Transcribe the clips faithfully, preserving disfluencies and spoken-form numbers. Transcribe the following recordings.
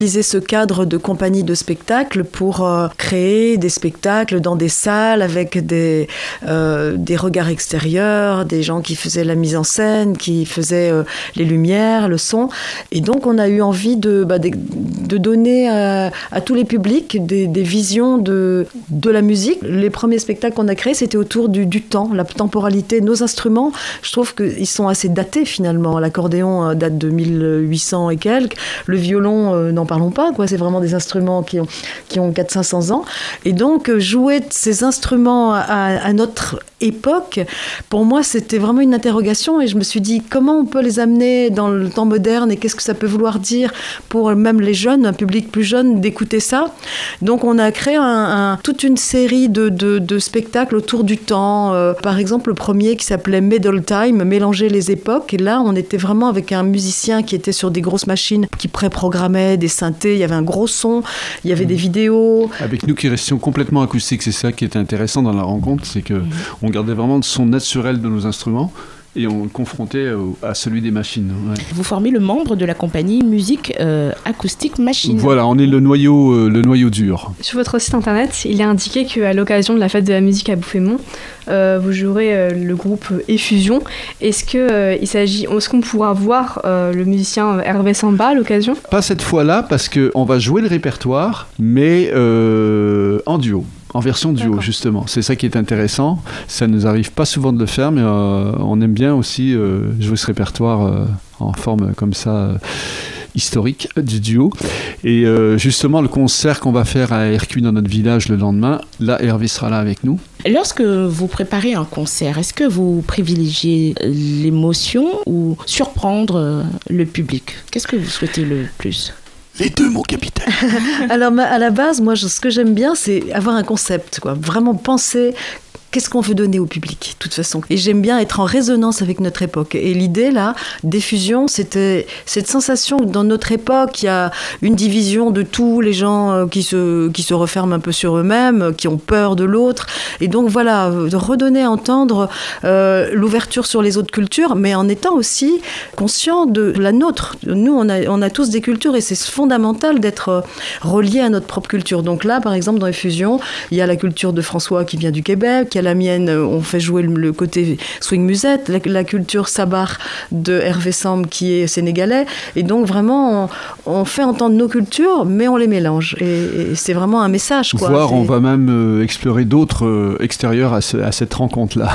utiliser ce cadre de compagnie de spectacle pour euh, créer des spectacles dans des salles avec des, euh, des regards extérieurs, des gens qui faisaient la mise en scène, qui faisaient euh, les lumières, le son. Et donc, on a eu envie de, bah, de, de donner à, à tous les publics des, des visions de, de la musique. Les premiers spectacles qu'on a créés, c'était autour du, du temps, la temporalité. Nos instruments, je trouve qu'ils sont assez datés finalement. L'accordéon euh, date de mille huit cents et quelques. Le violon, euh, n'en parlons pas, quoi. C'est vraiment des instruments qui ont, qui ont quatre cents à cinq cents ans. Et donc, euh, jouer de ces instruments à, à notre époque, pour moi, c'était vraiment une interrogation. Et je me suis dit, comment on peut les amener dans le temps moderne et qu'est-ce que ça peut vouloir dire pour même les jeunes, un public plus jeune, d'écouter ça. Donc, on a créé un, un, toute une série de, de, de spectacles autour du temps. Euh, par exemple, le premier qui s'appelait Middle Time, mélanger les époques. Et là, on était vraiment avec un musicien qui était sur des grosses machines, qui préprogrammait des synthés. Il y avait un gros son, il y avait mmh. des vidéos. Avec nous qui restions complètement acoustiques, c'est ça qui est intéressant dans la rencontre, c'est qu'on mmh. gardait vraiment le son naturel de nos instruments. Et on le confrontait à celui des machines. Ouais. Vous formez le membre de la compagnie Musique euh, Acoustique Machine. Voilà, on est le noyau, euh, le noyau dur. Sur votre site internet, il est indiqué qu'à l'occasion de la fête de la musique à Bouffémont, euh, vous jouerez euh, le groupe Effusion. Est-ce, que, euh, il s'agit, est-ce qu'on pourra voir euh, le musicien Hervé Samba à l'occasion ? Pas cette fois-là, parce qu'on va jouer le répertoire, mais euh, en duo. En version duo, D'accord. justement. C'est ça qui est intéressant. Ça ne nous arrive pas souvent de le faire, mais euh, on aime bien aussi euh, jouer ce répertoire euh, en forme comme ça, euh, historique du duo. Et euh, justement, le concert qu'on va faire à Hercule dans notre village le lendemain, là, Hervé sera là avec nous. Lorsque vous préparez un concert, est-ce que vous privilégiez l'émotion ou surprendre le public ? Qu'est-ce que vous souhaitez le plus ? Les deux, mon capitaine. Alors, à la base, moi, ce que j'aime bien, c'est avoir un concept, quoi. Vraiment penser qu'est-ce qu'on veut donner au public, de toute façon. Et j'aime bien être en résonance avec notre époque. Et l'idée, là, d'Effusion, c'était cette sensation que dans notre époque, il y a une division de tous les gens qui se, qui se referment un peu sur eux-mêmes, qui ont peur de l'autre. Et donc, voilà, de redonner à entendre euh, l'ouverture sur les autres cultures, mais en étant aussi conscient de la nôtre. Nous, on a, on a tous des cultures et c'est fondamental d'être relié à notre propre culture. Donc là, par exemple, dans Effusion, il y a la culture de François qui vient du Québec, il y a la mienne, on fait jouer le, le côté swing musette, la, la culture sabar de Hervé Samb qui est sénégalais, et donc vraiment on, on fait entendre nos cultures mais on les mélange et, et c'est vraiment un message, quoi. Voire c'est... on va même euh, explorer d'autres euh, extérieurs à, ce, à cette rencontre là.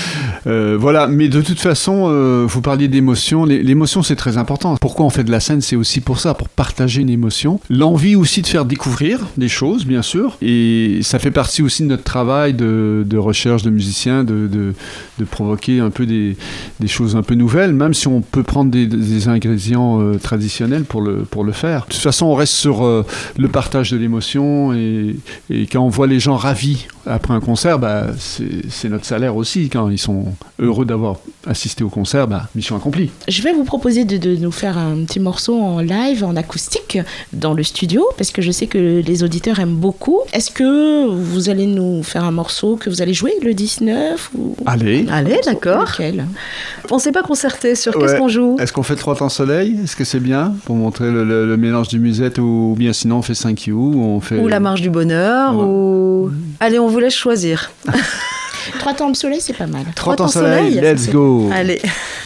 euh, voilà, mais de toute façon euh, vous parliez d'émotion, l'émotion c'est très important. Pourquoi on fait de la scène? C'est aussi pour ça, pour partager une émotion, l'envie aussi de faire découvrir des choses bien sûr, et ça fait partie aussi de notre travail de, de recherche de musiciens, de, de, de provoquer un peu des, des choses un peu nouvelles, même si on peut prendre des, des ingrédients euh, traditionnels pour le, pour le faire. De toute façon, on reste sur euh, le partage de l'émotion et, et quand on voit les gens ravis après un concert, bah, c'est, c'est notre salaire aussi. Quand ils sont heureux d'avoir assisté au concert, bah, mission accomplie. Je vais vous proposer de, de nous faire un petit morceau en live, en acoustique, dans le studio, parce que je sais que les auditeurs aiment beaucoup. Est-ce que vous allez nous faire un morceau que vous allez jouer le dix-neuf ou... Allez. Allez, d'accord. Lequel ? On ne s'est pas concerté sur ouais. qu'est-ce qu'on joue. Est-ce qu'on fait trois temps soleil ? Est-ce que c'est bien pour montrer le, le, le mélange du musette, ou bien sinon on fait cinq you ou on fait... Ou la marche du bonheur, ouais. ou... Allez, on vous laisse choisir. Trois temps de soleil, c'est pas mal. Trois temps soleil, let's go. Allez.